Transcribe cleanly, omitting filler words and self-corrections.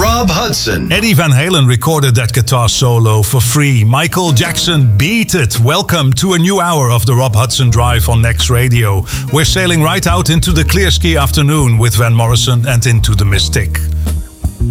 Rob Hudson. Eddie Van Halen recorded that guitar solo for free. Michael Jackson beat it. Welcome to a new hour of the Rob Hudson Drive on Next Radio. We're sailing right out into the clear ski afternoon with Van Morrison and Into the Mystic.